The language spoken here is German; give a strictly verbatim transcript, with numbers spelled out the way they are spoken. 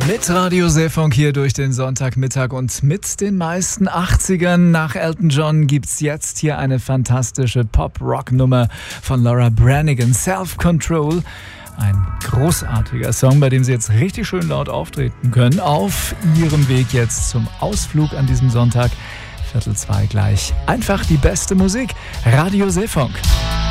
Mit Radio Seefunk hier durch den Sonntagmittag und mit den meisten achtzigern. Nach Elton John gibt's jetzt hier eine fantastische Pop-Rock-Nummer von Laura Branigan, Self-Control. Ein großartiger Song, bei dem Sie jetzt richtig schön laut auftreten können. Auf Ihrem Weg jetzt zum Ausflug an diesem Sonntag. Viertel zwei gleich. Einfach die beste Musik. Radio Seefunk.